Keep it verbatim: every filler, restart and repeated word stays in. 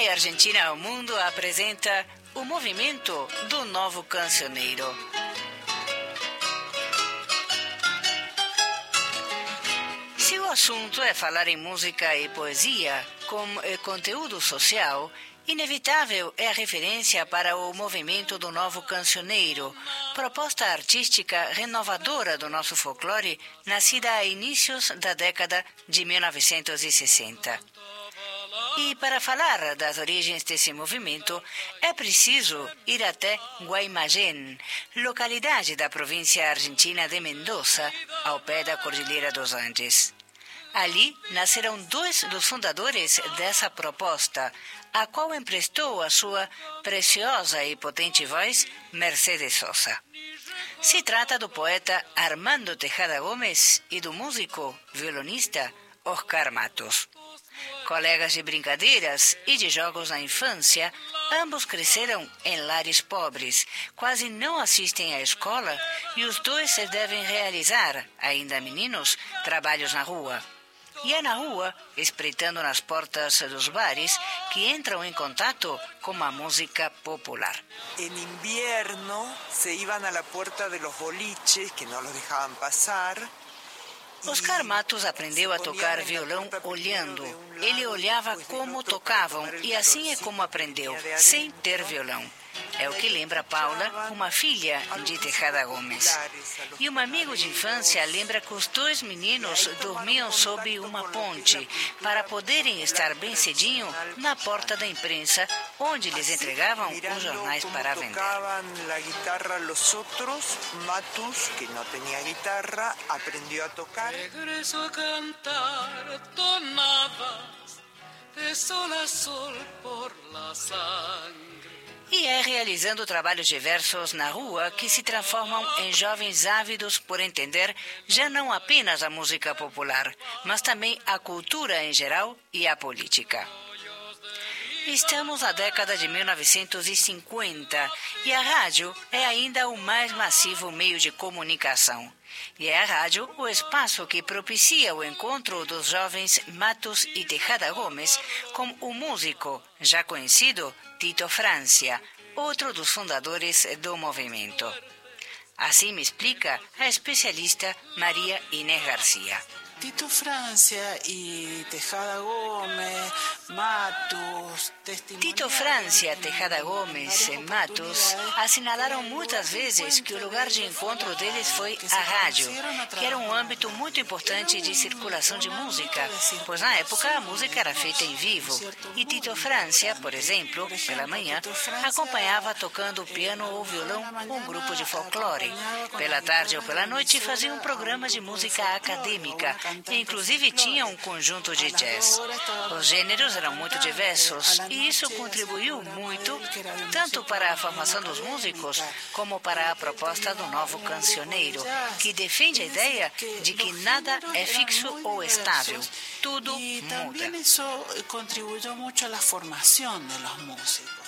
Vai Argentina ao Mundo apresenta o movimento do novo cancioneiro. Se o assunto é falar em música e poesia como conteúdo social, inevitável é a referência para o movimento do novo cancioneiro, proposta artística renovadora do nosso folclore, nascida a inícios da década de mil novecentos e sessenta. E para falar das origens desse movimento, é preciso ir até Guaymallén, localidade da província argentina de Mendoza, ao pé da Cordilheira dos Andes. Ali nasceram dois dos fundadores dessa proposta, a qual emprestou a sua preciosa e potente voz Mercedes Sosa. Se trata do poeta Armando Tejada Gomes e do músico violonista Oscar Matos. Colegas de brincadeiras e de jogos na infância, ambos cresceram em lares pobres, quase não assistem à escola e os dois se devem realizar, ainda meninos, trabalhos na rua. E é na rua, espreitando nas portas dos bares, que entram em contato com a música popular. En invierno se iban a la puerta de los boliches que no los dejaban pasar. Oscar Matos aprendeu a tocar violão olhando. Ele olhava como tocavam e assim é como aprendeu, sem ter violão. É o que lembra Paula, uma filha de Tejada Gomes. E um amigo de infância lembra que os dois meninos dormiam sob uma ponte para poderem estar bem cedinho na porta da imprensa, onde lhes entregavam os jornais para vender. Tocaban la guitarra los otros, Matus, que no tenía guitarra, aprendió a tocar. Regreso a cantar tonadas de sol a sol por la sangre. E é realizando trabalhos diversos na rua que se transformam em jovens ávidos por entender já não apenas a música popular, mas também a cultura em geral e a política. Estamos na década de mil novecentos e cinquenta e a rádio é ainda o mais massivo meio de comunicação. E é a rádio o espaço que propicia o encontro dos jovens Matos e Tejada Gomes com o músico, já conhecido, Tito Francia, outro dos fundadores do movimento. Assim me explica a especialista Maria Inés Garcia. Tito Francia y Tejada Gómez, Matos, Tito Francia, Tejada Gomes e Matos assinalaram muitas vezes que o lugar de encontro deles foi a rádio, que era um âmbito muito importante de circulação de música, pois na época a música era feita em vivo. E Tito Francia, por exemplo, pela manhã, acompanhava tocando piano ou violão um grupo de folclore. Pela tarde ou pela noite fazia um programa de música acadêmica, inclusive tinha um conjunto de jazz. Os gêneros eram muito diversos e isso contribuiu muito tanto para a formação dos músicos como para a proposta do novo cancioneiro, que defende a ideia de que nada é fixo ou estável, tudo muda. Isso contribuiu muito à formação dos músicos.